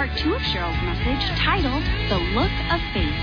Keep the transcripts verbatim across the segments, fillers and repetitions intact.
part two of Cheryl's message titled The Look of Faith.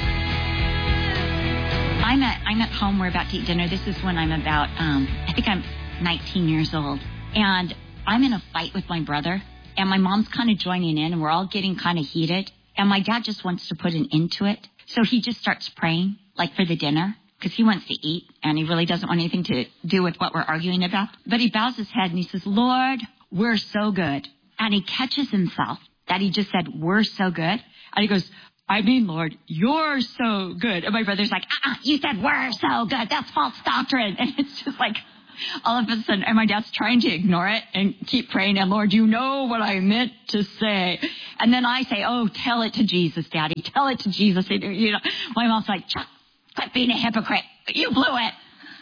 I'm at, I'm at home. We're about to eat dinner. This is when I'm about, um, I think I'm nineteen years old. And I'm in a fight with my brother. And my mom's kind of joining in. And we're all getting kind of heated. And my dad just wants to put an end to it. So he just starts praying, like for the dinner, because he wants to eat. And he really doesn't want anything to do with what we're arguing about. But he bows his head and he says, Lord, we're so good. And he catches himself that he just said, we're so good. And he goes, I mean, Lord, you're so good. And my brother's like, uh-uh, you said we're so good. That's false doctrine. And it's just like all of a sudden, and my dad's trying to ignore it and keep praying. And Lord, you know what I meant to say. And then I say, oh, tell it to Jesus, Daddy. Tell it to Jesus. And, you know, my mom's like, Chuck, quit being a hypocrite. You blew it.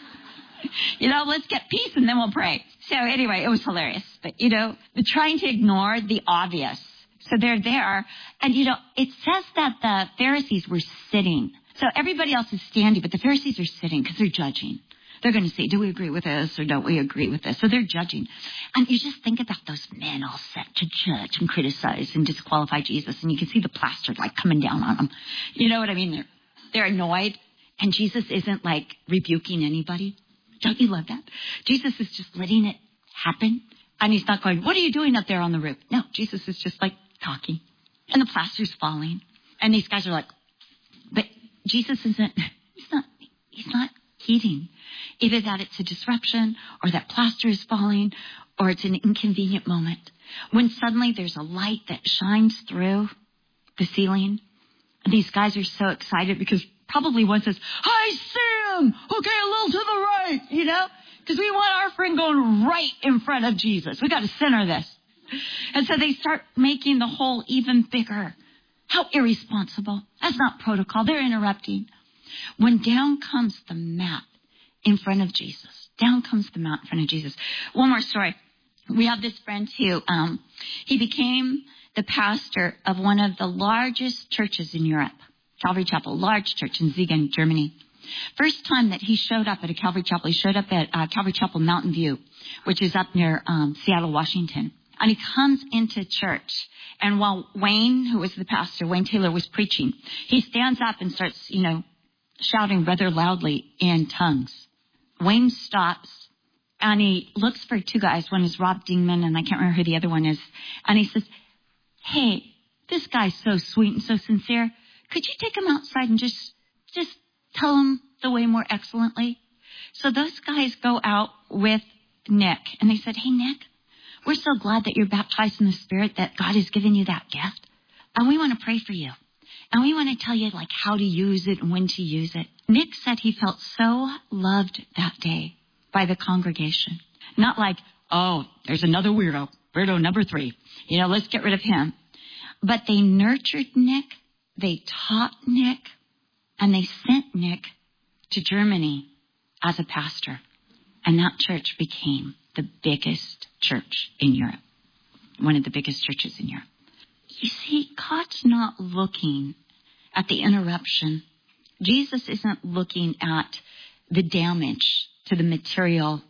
You know, let's get peace and then we'll pray. So anyway, it was hilarious. But, you know, trying to ignore the obvious. So they're there. And, you know, it says that the Pharisees were sitting. So everybody else is standing, but the Pharisees are sitting because they're judging. They're going to say, do we agree with this or don't we agree with this? So they're judging. And you just think about those men all set to judge and criticize and disqualify Jesus. And you can see the plaster like coming down on them. You know what I mean? They're, they're annoyed. And Jesus isn't like rebuking anybody. Don't you love that? Jesus is just letting it happen. And he's not going, what are you doing up there on the roof? No, Jesus is just like talking. And the plaster's falling. And these guys are like, but Jesus isn't, he's not, he's not heeding. Either that it's a disruption or that plaster is falling or it's an inconvenient moment. When suddenly there's a light that shines through the ceiling. And these guys are so excited because probably one says, I see him. Okay, a little to the right, you know, because we want our friend going right in front of Jesus. We got to center this. And so they start making the hole even bigger. How irresponsible. That's not protocol. They're interrupting. When down comes the mat in front of Jesus. Down comes the mat in front of Jesus. One more story. We have this friend who, um, he became the pastor of one of the largest churches in Europe. Calvary Chapel, large church in Siegen, Germany. First time that he showed up at a Calvary Chapel, he showed up at uh, Calvary Chapel Mountain View, which is up near um, Seattle, Washington. And he comes into church. And while Wayne, who was the pastor, Wayne Taylor, was preaching, he stands up and starts, you know, shouting rather loudly in tongues. Wayne stops and he looks for two guys. One is Rob Dingman and I can't remember who the other one is. And he says, hey, this guy's so sweet and so sincere. Could you take him outside and just, just tell him the way more excellently? So those guys go out with Nick and they said, hey, Nick, we're so glad that you're baptized in the Spirit, that God has given you that gift. And we want to pray for you. And we want to tell you, like, how to use it and when to use it. Nick said he felt so loved that day by the congregation. Not like, oh, there's another weirdo, weirdo number three. You know, let's get rid of him. But they nurtured Nick. They taught Nick. And they sent Nick to Germany as a pastor. And that church became the biggest church in Europe. One of the biggest churches in Europe. You see, God's not looking at the interruption. Jesus isn't looking at the damage to the material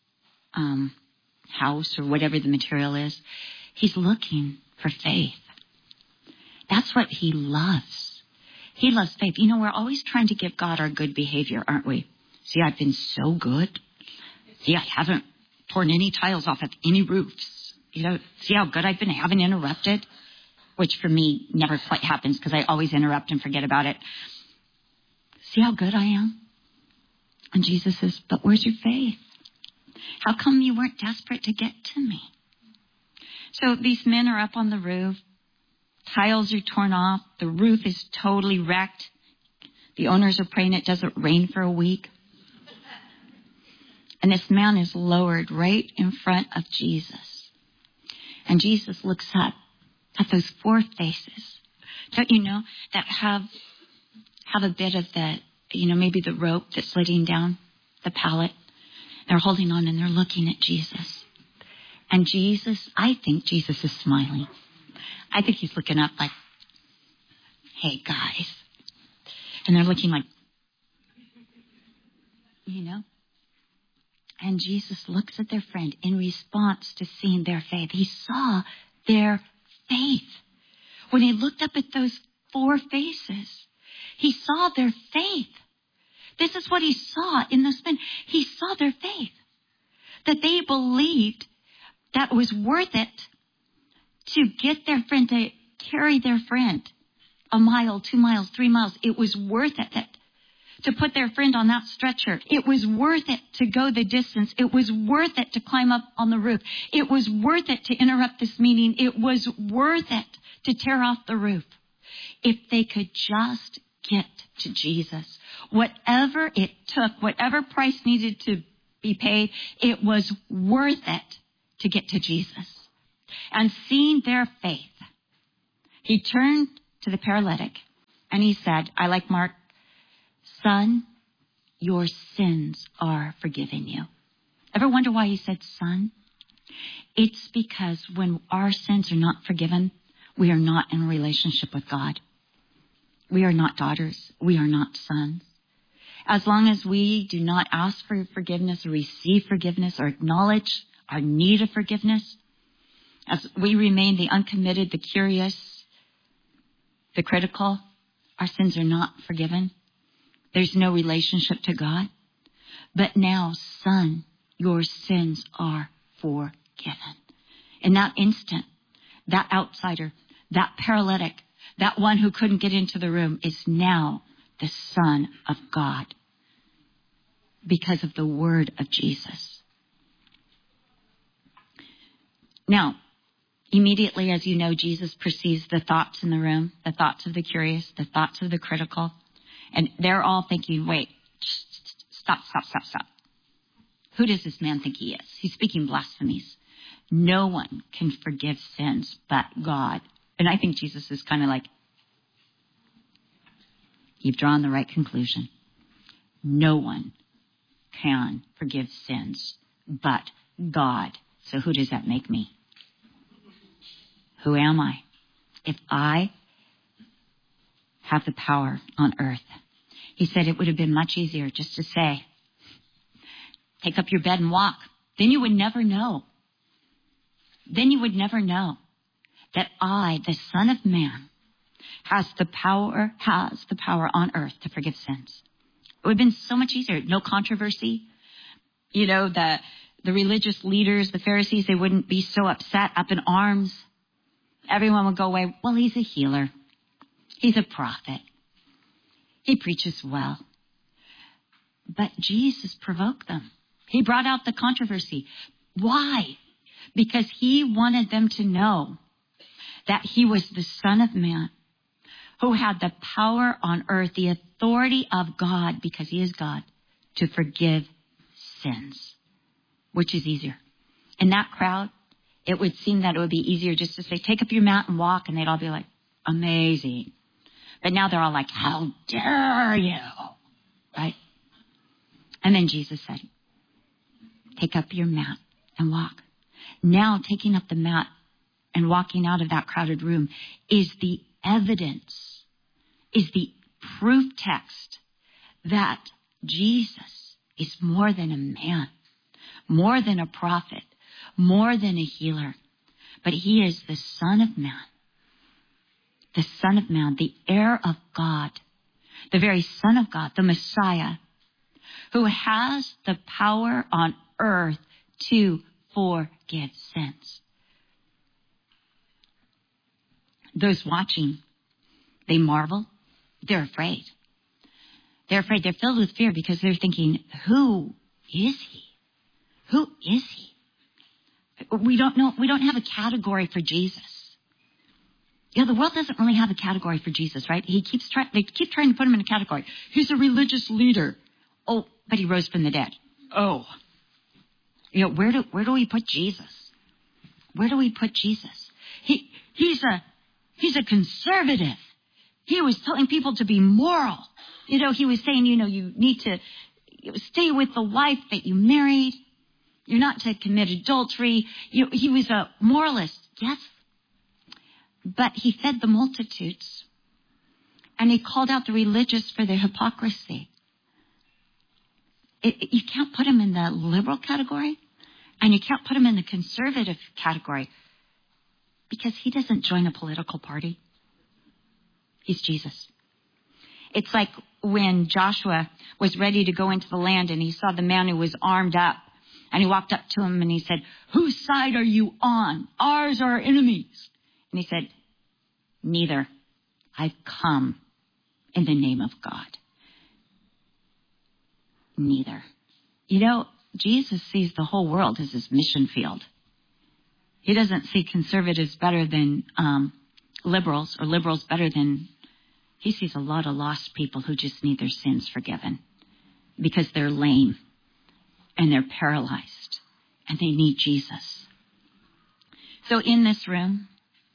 um, house or whatever the material is. He's looking for faith. That's what he loves. He loves faith. You know, we're always trying to give God our good behavior, aren't we? See, I've been so good. See, I haven't torn any tiles off of any roofs. You know, see how good I've been? I haven't interrupted. Which for me never quite happens because I always interrupt and forget about it. See how good I am? And Jesus says, but where's your faith? How come you weren't desperate to get to me? So these men are up on the roof. Tiles are torn off. The roof is totally wrecked. The owners are praying it doesn't rain for a week. And this man is lowered right in front of Jesus. And Jesus looks up at those four faces, don't you know, that have have a bit of the, you know, maybe the rope that's letting down the pallet. They're holding on and they're looking at Jesus. And Jesus, I think Jesus is smiling. I think he's looking up like, hey, guys. And they're looking like, you know. And Jesus looks at their friend in response to seeing their faith. He saw their faith. when he looked up at those four faces, he saw their faith. This is what he saw in those men. He saw their faith, that they believed that it was worth it to get their friend, to carry their friend a mile, two miles, three miles. It was worth it that, to put their friend on that stretcher. It was worth it to go the distance. It was worth it to climb up on the roof. It was worth it to interrupt this meeting. It was worth it to tear off the roof. If they could just get to Jesus, whatever it took, whatever price needed to be paid, it was worth it to get to Jesus. And seeing their faith, he turned to the paralytic and he said, I like Mark, son, your sins are forgiven you. Ever wonder why he said son? It's because when our sins are not forgiven, we are not in a relationship with God. We are not daughters. We are not sons. As long as we do not ask for forgiveness or receive forgiveness or acknowledge our need of forgiveness, as we remain the uncommitted, the curious, the critical, our sins are not forgiven. There's no relationship to God. But now, son, your sins are forgiven. In that instant, that outsider, that paralytic, that one who couldn't get into the room is now the Son of God because of the word of Jesus. Now, immediately, as you know, Jesus perceives the thoughts in the room, the thoughts of the curious, the thoughts of the critical. And they're all thinking, wait, stop, stop, stop, stop. Who does this man think he is? He's speaking blasphemies. No one can forgive sins but God. And I think Jesus is kind of like, you've drawn the right conclusion. No one can forgive sins but God. So who does that make me? Who am I? If I have the power on earth, he said it would have been much easier just to say, take up your bed and walk. Then you would never know. Then you would never know that I, the Son of Man, has the power, has the power on earth to forgive sins. It would have been so much easier. No controversy. You know, the, the religious leaders, the Pharisees, they wouldn't be so upset, up in arms. Everyone would go away. Well, he's a healer. He's a prophet. He preaches well. But Jesus provoked them. He brought out the controversy. Why? Because he wanted them to know that he was the Son of Man who had the power on earth, the authority of God, because he is God, to forgive sins. Which is easier? In that crowd, it would seem that it would be easier just to say, take up your mat and walk, and they'd all be like, amazing. But now they're all like, how dare you? Right? And then Jesus said, take up your mat and walk. Now taking up the mat and walking out of that crowded room is the evidence, is the proof text that Jesus is more than a man, more than a prophet, more than a healer, but he is the Son of Man, the Son of Man, the heir of God, the very Son of God, the Messiah, who has the power on earth to forgive sins. Those watching, they marvel. They're afraid. They're afraid. They're filled with fear because they're thinking, who is he? Who is he? We don't know. We don't have a category for Jesus. You know, the world doesn't really have a category for Jesus, right? He keeps trying. They keep trying to put him in a category. He's a religious leader. Oh, but he rose from the dead. Oh, you know, where do where do we put Jesus? Where do we put Jesus? He he's a he's a conservative. He was telling people to be moral. You know, he was saying, you know, you need to stay with the wife that you married. You're not to commit adultery. You, he was a moralist, yes. But he fed the multitudes. And he called out the religious for their hypocrisy. It, it, you can't put him in the liberal category. And you can't put him in the conservative category. Because he doesn't join a political party. He's Jesus. It's like when Joshua was ready to go into the land and he saw the man who was armed up. And he walked up to him and he said, whose side are you on? Ours or our enemies? And he said, neither. I've come in the name of God. Neither. You know, Jesus sees the whole world as his mission field. He doesn't see conservatives better than um, liberals or liberals better than... He sees a lot of lost people who just need their sins forgiven because they're lame and they're paralyzed and they need Jesus. So in this room,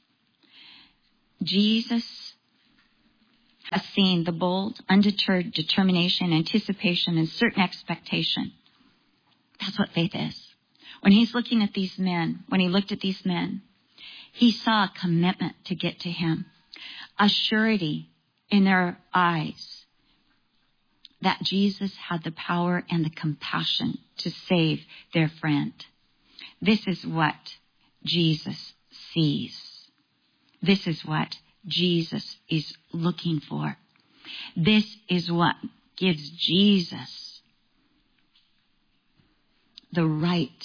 Jesus has seen the bold, undeterred determination, anticipation, and certain expectation. That's what faith is. When he's looking at these men, when he looked at these men, he saw a commitment to get to him, a surety in their eyes that Jesus had the power and the compassion to save their friend. This is what Jesus sees. This is what Jesus is looking for. This is what gives Jesus the right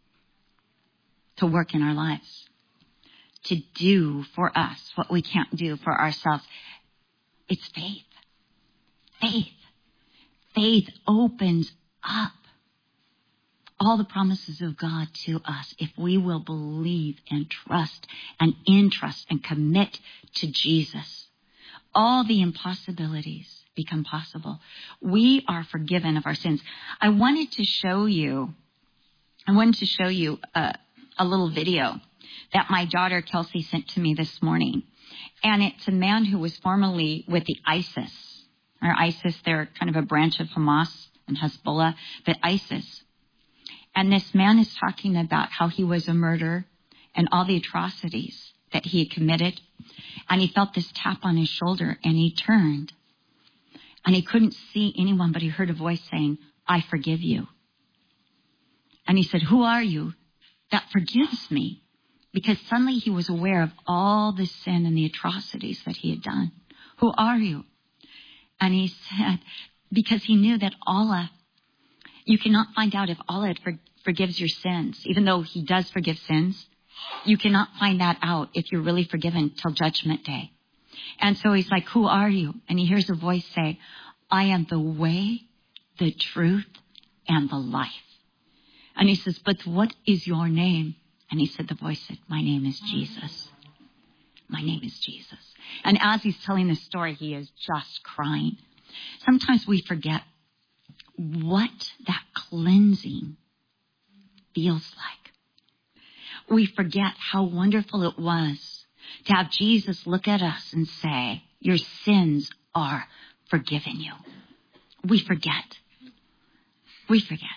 to work in our lives, to do for us what we can't do for ourselves. It's faith. Faith. Faith opens up all the promises of God to us if we will believe and trust and entrust and commit to Jesus. All the impossibilities become possible. We are forgiven of our sins. I wanted to show you, I wanted to show you a, a little video that my daughter Kelsey sent to me this morning. And it's a man who was formerly with the ISIS. Or ISIS, they're kind of a branch of Hamas and Hezbollah, but ISIS. And this man is talking about how he was a murderer and all the atrocities that he had committed. And he felt this tap on his shoulder and he turned. And he couldn't see anyone, but he heard a voice saying, I forgive you. And he said, who are you that forgives me? Because suddenly he was aware of all the sin and the atrocities that he had done. Who are you? And he said, because he knew that Allah, you cannot find out if Allah for, forgives your sins. Even though he does forgive sins, you cannot find that out if you're really forgiven till Judgment Day. And so he's like, who are you? And he hears a voice say, I am the way, the truth, and the life. And he says, but what is your name? And he said, the voice said, my name is Jesus. My name is Jesus. And as he's telling this story, he is just crying. Sometimes we forget what that cleansing feels like. We forget how wonderful it was to have Jesus look at us and say, your sins are forgiven you. We forget. We forget.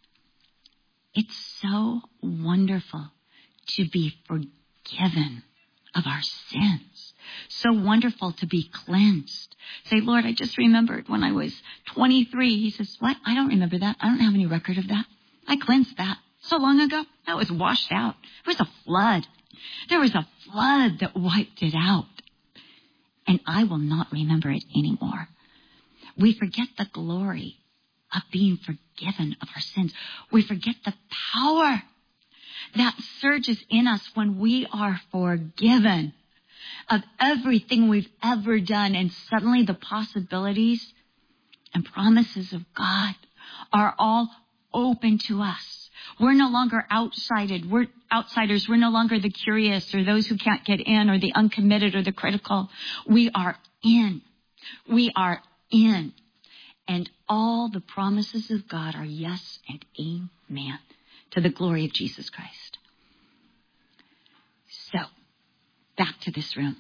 It's so wonderful to be forgiven of our sins. So wonderful to be cleansed. Say, Lord, I just remembered when I was twenty-three. He says, what? I don't remember that. I don't have any record of that. I cleansed that so long ago. That was washed out. It was a flood. There was a flood that wiped it out. And I will not remember it anymore. We forget the glory of being forgiven of our sins. We forget the power that surges in us when we are forgiven of everything we've ever done. And suddenly the possibilities and promises of God are all open to us. We're no longer outsided. We're outsiders. We're no longer the curious or those who can't get in or the uncommitted or the critical. We are in. We are in. And all the promises of God are yes and amen to the glory of Jesus Christ. So, back to this room.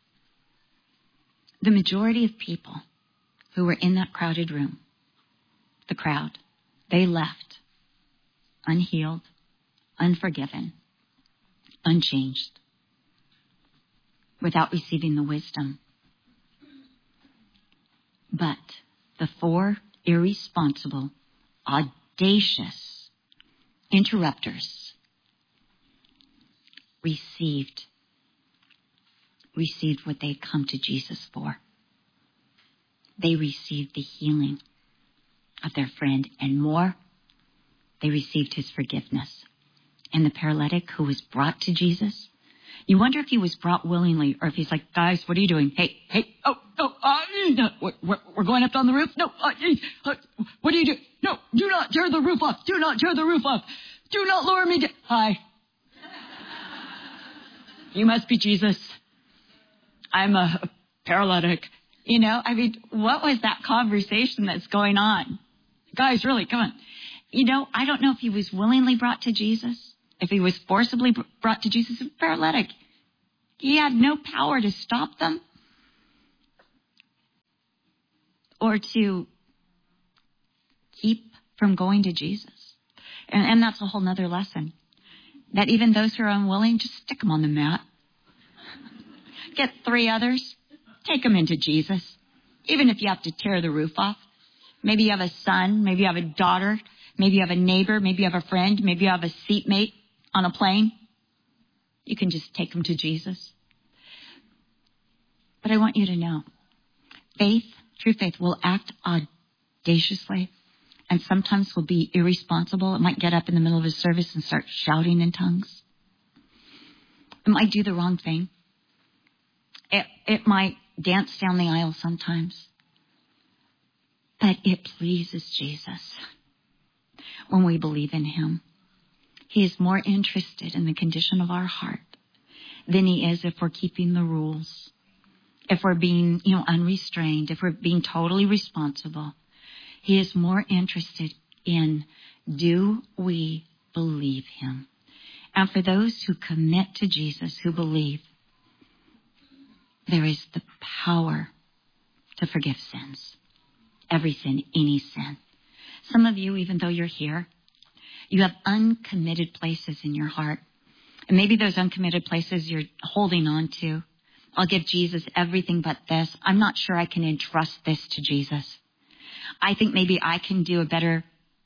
The majority of people who were in that crowded room, the crowd, they left unhealed, unforgiven, unchanged, without receiving the wisdom. But the four irresponsible, audacious interrupters received received what they had come to Jesus for. They received the healing of their friend, and more, they received his forgiveness. And the paralytic who was brought to Jesus, you wonder if he was brought willingly or if he's like, guys, what are you doing? Hey, hey, oh, oh, uh, no, we're, we're going up on the roof. No, uh, uh, what are you doing? No, do not tear the roof off. Do not tear the roof off. Do not lower me down. Hi. You must be Jesus. I'm a paralytic. You know, I mean, what was that conversation that's going on? Guys, really, come on. You know, I don't know if he was willingly brought to Jesus, if he was forcibly brought to Jesus. As a paralytic, he had no power to stop them or to keep from going to Jesus. And, and that's a whole nother lesson. That even those who are unwilling, just stick them on the mat. Get three others. Take them into Jesus. Even if you have to tear the roof off. Maybe you have a son. Maybe you have a daughter. Maybe you have a neighbor. Maybe you have a friend. Maybe you have a seatmate on a plane. You can just take them to Jesus. But I want you to know, faith, true faith, will act audaciously and sometimes will be irresponsible. It might get up in the middle of a service and start shouting in tongues. It might do the wrong thing. It, it might dance down the aisle sometimes. But it pleases Jesus when we believe in him. He is more interested in the condition of our heart than he is if we're keeping the rules, if we're being, you know, unrestrained, if we're being totally responsible. He is more interested in, do we believe him? And for those who commit to Jesus, who believe, there is the power to forgive sins. Every sin, any sin. Some of you, even though you're here, you have uncommitted places in your heart. And maybe those uncommitted places you're holding on to. I'll give Jesus everything but this. I'm not sure I can entrust this to Jesus. I think maybe I can do a better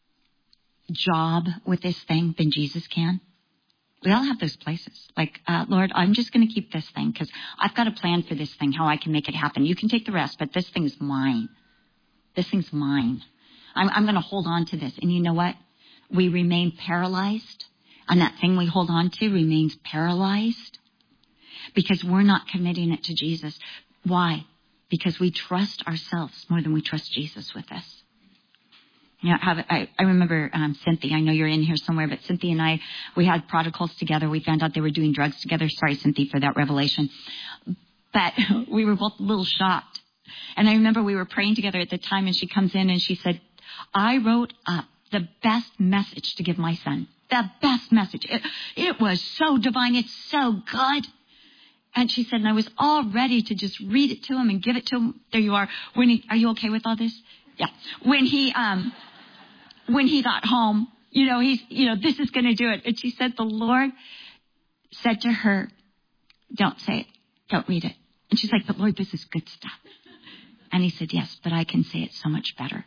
job with this thing than Jesus can. We all have those places. Like, uh, Lord, I'm just going to keep this thing because I've got a plan for this thing, how I can make it happen. You can take the rest, but this thing's mine. This thing's mine. I'm, I'm going to hold on to this. And you know what? We remain paralyzed, and that thing we hold on to remains paralyzed because we're not committing it to Jesus. Why? Because we trust ourselves more than we trust Jesus with this. You know, I, I remember um, Cynthia. I know you're in here somewhere, but Cynthia and I, we had prodigals together. We found out they were doing drugs together. Sorry, Cynthia, for that revelation. But we were both a little shocked. And I remember we were praying together at the time, and she comes in and she said, I wrote up the best message to give my son. The best message. It, it was so divine. It's so good. And she said, and I was all ready to just read it to him and give it to him. There you are. When he, are you okay with all this? Yeah. When he, um, when he got home, you know, he's, you know, this is going to do it. And she said, the Lord said to her, don't say it. Don't read it. And she's like, but Lord, this is good stuff. And he said, yes, but I can say it so much better.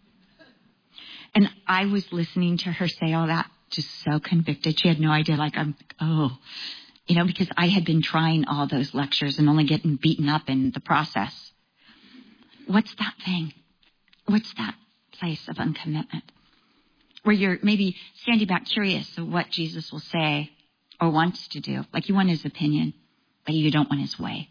And I was listening to her say all that, just so convicted. She had no idea, like, I'm, oh, you know, because I had been trying all those lectures and only getting beaten up in the process. What's that thing? What's that place of uncommitment? Where you're maybe standing back curious of what Jesus will say or wants to do. Like you want his opinion, but you don't want his way.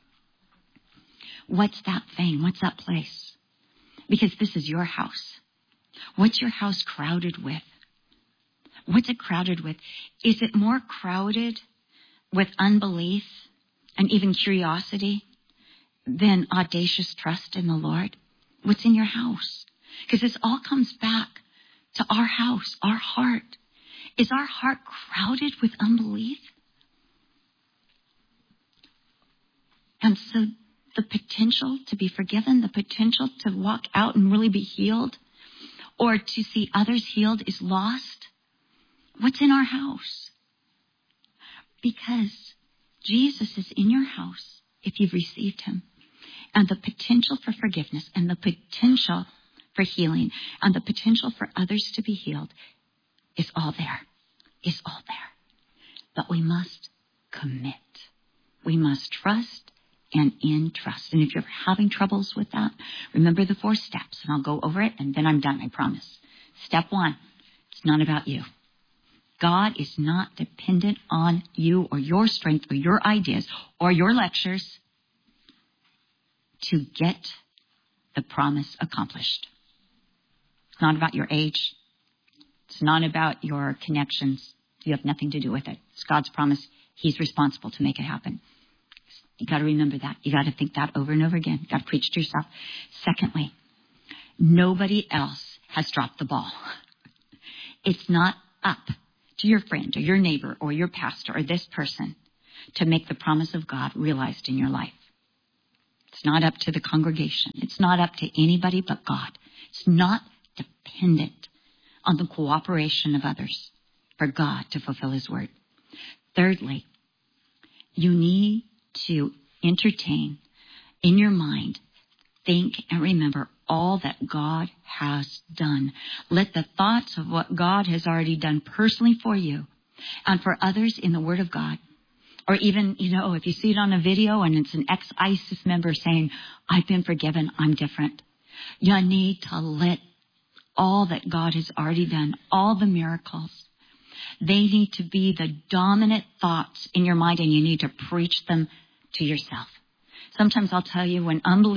What's that thing? What's that place? Because this is your house. What's your house crowded with? What's it crowded with? Is it more crowded with unbelief and even curiosity than audacious trust in the Lord? What's in your house? Because this all comes back to our house, our heart. Is our heart crowded with unbelief? And so the potential to be forgiven, the potential to walk out and really be healed, or to see others healed is lost. What's in our house? Because Jesus is in your house if you've received him. And the potential for forgiveness and the potential for healing and the potential for others to be healed is all there. Is all there. But we must commit. We must trust and entrust. And if you're having troubles with that, remember the four steps. And I'll go over it, and then I'm done, I promise. Step one, it's not about you. God is not dependent on you or your strength or your ideas or your lectures to get the promise accomplished. It's not about your age. It's not about your connections. You have nothing to do with it. It's God's promise. He's responsible to make it happen. You got to remember that. You got to think that over and over again. You got to preach to yourself. Secondly, nobody else has dropped the ball. It's not up to your friend or your neighbor or your pastor or this person to make the promise of God realized in your life. It's not up to the congregation. It's not up to anybody but God. It's not dependent on the cooperation of others for God to fulfill his word. Thirdly, you need to entertain in your mind, think and remember all that God has done. Let the thoughts of what God has already done personally for you and for others in the Word of God, or even, you know, if you see it on a video and it's an ex-ISIS member saying, I've been forgiven, I'm different. You need to let all that God has already done, all the miracles, they need to be the dominant thoughts in your mind, and you need to preach them to yourself. Sometimes I'll tell you when unbelievers